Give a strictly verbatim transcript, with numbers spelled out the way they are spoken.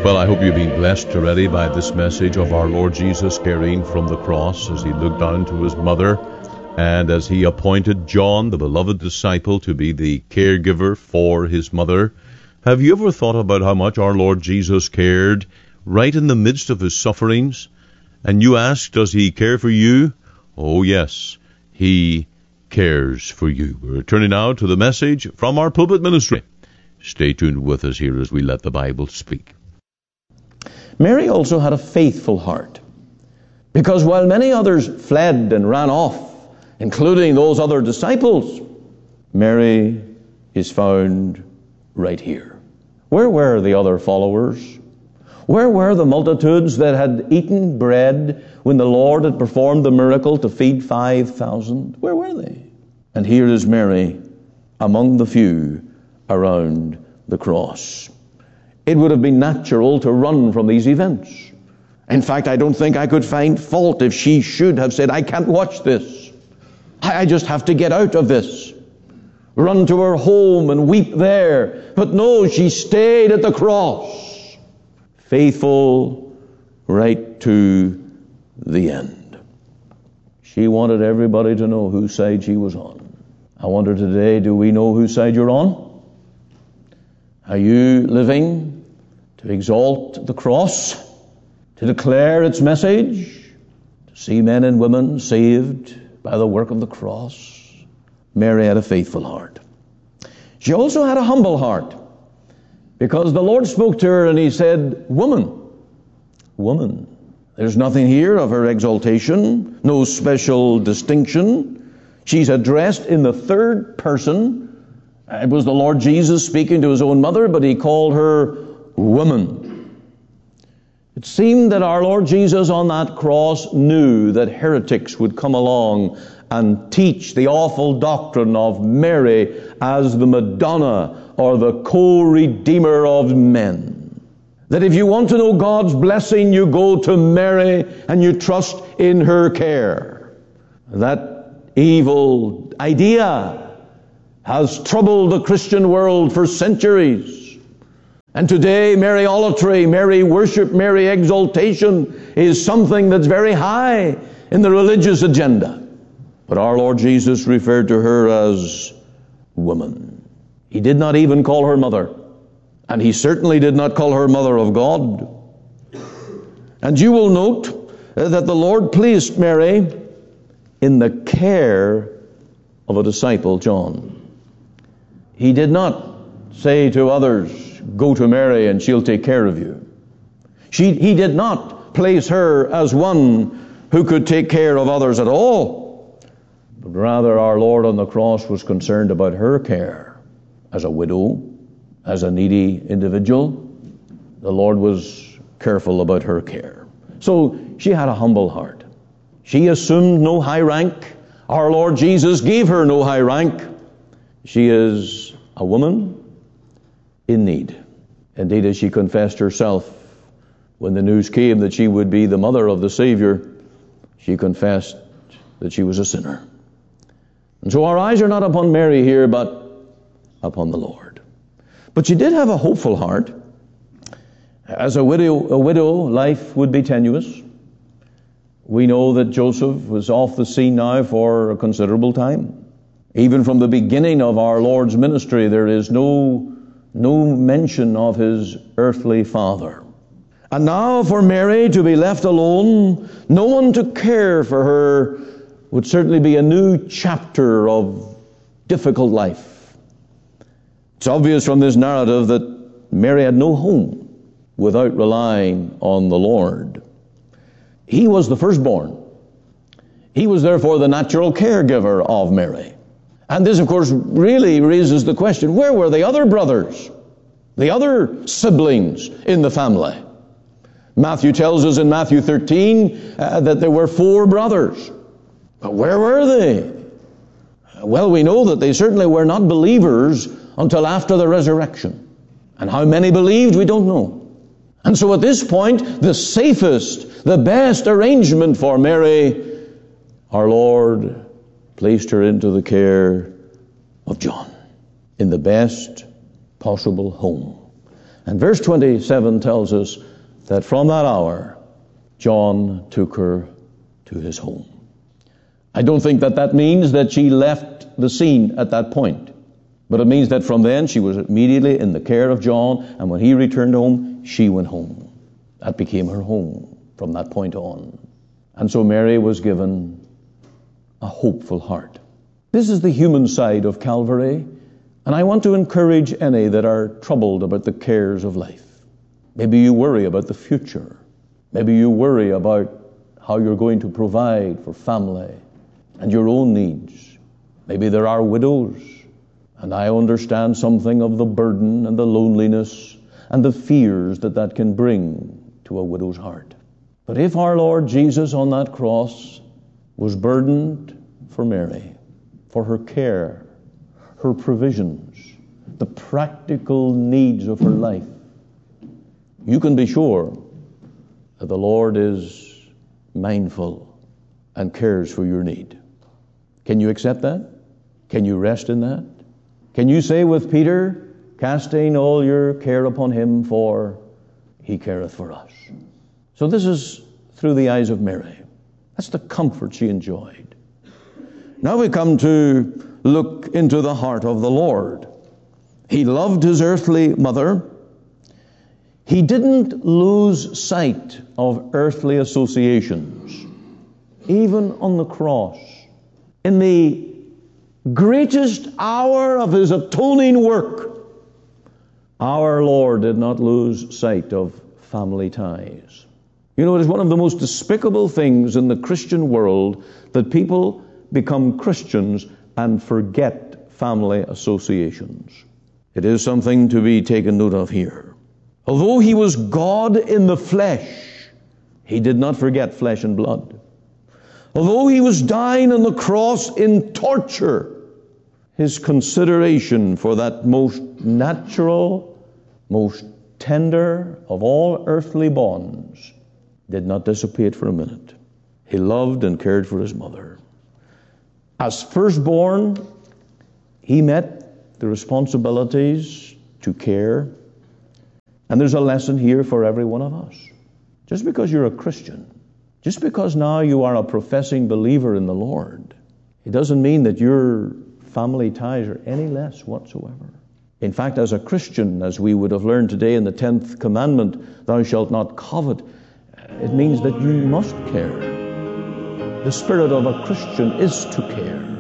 Well, I hope you've been blessed already by this message of our Lord Jesus caring from the cross as he looked down to his mother and as he appointed John, the beloved disciple, to be the caregiver for his mother. Have you ever thought about how much our Lord Jesus cared right in the midst of his sufferings? And you ask, does he care for you? Oh, yes, he cares for you. We're turning now to the message from our pulpit ministry. Stay tuned with us here as we let the Bible speak. Mary also had a faithful heart, because while many others fled and ran off, including those other disciples, Mary is found right here. Where were the other followers? Where were the multitudes that had eaten bread when the Lord had performed the miracle to feed five thousand? Where were they? And here is Mary among the few around the cross. It would have been natural to run from these events. In fact, I don't think I could find fault if she should have said, I can't watch this. I just have to get out of this. Run to her home and weep there. But no, she stayed at the cross, faithful right to the end. She wanted everybody to know whose side she was on. I wonder today, do we know whose side you're on? Are you living to exalt the cross, to declare its message, to see men and women saved by the work of the cross? Mary had a faithful heart. She also had a humble heart, because the Lord spoke to her and he said, Woman, woman. There's nothing here of her exaltation, no special distinction. She's addressed in the third person. It was the Lord Jesus speaking to his own mother, but he called her woman. It seemed that our Lord Jesus on that cross knew that heretics would come along and teach the awful doctrine of Mary as the Madonna or the co-redeemer of men. That if you want to know God's blessing, you go to Mary and you trust in her care. That evil idea has troubled the Christian world for centuries. And today, Mariolatry, Mary worship, Mary exaltation is something that's very high in the religious agenda. But our Lord Jesus referred to her as woman. He did not even call her mother. And he certainly did not call her mother of God. And you will note that the Lord placed Mary in the care of a disciple, John. He did not say to others, go to Mary and she'll take care of you. She, he did not place her as one who could take care of others at all. But rather our Lord on the cross was concerned about her care as a widow, as a needy individual. The Lord was careful about her care. So she had a humble heart. She assumed no high rank. Our Lord Jesus gave her no high rank. She is a woman in need. Indeed, as she confessed herself, when the news came that she would be the mother of the Savior, she confessed that she was a sinner. And so our eyes are not upon Mary here, but upon the Lord. But she did have a hopeful heart. As a widow, a widow, life would be tenuous. We know that Joseph was off the scene now for a considerable time. Even from the beginning of our Lord's ministry, there is no, no mention of his earthly father. And now for Mary to be left alone, no one to care for her, would certainly be a new chapter of difficult life. It's obvious from this narrative that Mary had no home without relying on the Lord. He was the firstborn. He was therefore the natural caregiver of Mary. And this, of course, really raises the question, where were the other brothers, the other siblings in the family? Matthew tells us in Matthew thirteen uh, that there were four brothers. But where were they? Well, we know that they certainly were not believers until after the resurrection. And how many believed, we don't know. And so at this point, the safest, the best arrangement for Mary, our Lord placed her into the care of John in the best possible home. And verse twenty-seven tells us that from that hour, John took her to his home. I don't think that that means that she left the scene at that point. But it means that from then she was immediately in the care of John, and when he returned home, she went home. That became her home from that point on. And so Mary was given a hopeful heart. This is the human side of Calvary, and I want to encourage any that are troubled about the cares of life. Maybe you worry about the future. Maybe you worry about how you're going to provide for family and your own needs. Maybe there are widows, and I understand something of the burden and the loneliness and the fears that that can bring to a widow's heart. But if our Lord Jesus on that cross was burdened for Mary, for her care, her provisions, the practical needs of her life, you can be sure that the Lord is mindful and cares for your need. Can you accept that? Can you rest in that? Can you say with Peter, casting all your care upon him, for he careth for us? So this is through the eyes of Mary. That's the comfort she enjoyed. Now we come to look into the heart of the Lord. He loved his earthly mother. He didn't lose sight of earthly associations, even on the cross. In the greatest hour of his atoning work, our Lord did not lose sight of family ties. You know, it is one of the most despicable things in the Christian world that people become Christians and forget family associations. It is something to be taken note of here. Although he was God in the flesh, he did not forget flesh and blood. Although he was dying on the cross in torture, his consideration for that most natural, most tender of all earthly bonds did not dissipate for a minute. He loved and cared for his mother. As firstborn, he met the responsibilities to care. And there's a lesson here for every one of us. Just because you're a Christian, just because now you are a professing believer in the Lord, it doesn't mean that your family ties are any less whatsoever. In fact, as a Christian, as we would have learned today in the tenth commandment, thou shalt not covet, it means that you must care. The spirit of a Christian is to care.